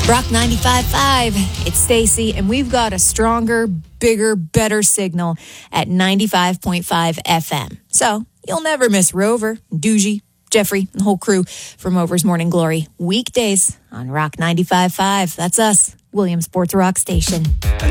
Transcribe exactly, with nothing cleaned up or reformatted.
Rock ninety-five point five, it's Stacy, and we've got a stronger, bigger, better signal at ninety-five point five F M. So you'll never miss Rover, Doogie, Jeffrey, and the whole crew from Over's Morning Glory. Weekdays on Rock ninety-five point five. That's us, William Sports Rock Station.